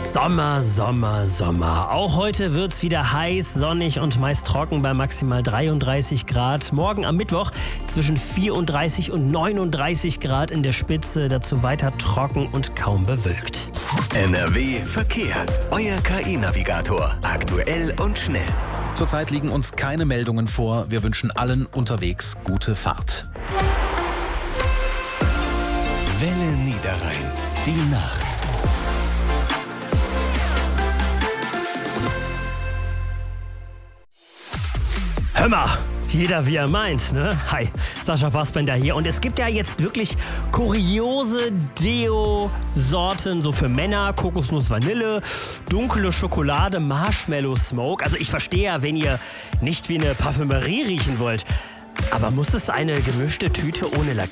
Sommer, Sommer, Sommer. Auch heute wird's wieder heiß, sonnig und meist trocken bei maximal 33 Grad. Morgen am Mittwoch zwischen 34 und 39 Grad in der Spitze. Dazu weiter trocken und kaum bewölkt. NRW Verkehr. Euer KI-Navigator. Aktuell und schnell. Zurzeit liegen uns keine Meldungen vor. Wir wünschen allen unterwegs gute Fahrt. Welle Niederrhein. Die Nacht. Hör mal, jeder wie er meint, ne? Hi, Sascha Fassbender hier. Und es gibt ja jetzt wirklich kuriose Deo-Sorten, so für Männer, Kokosnuss Vanille, dunkle Schokolade, Marshmallow Smoke. Also ich verstehe ja, wenn ihr nicht wie eine Parfümerie riechen wollt. Aber muss es eine gemischte Tüte ohne Lakritz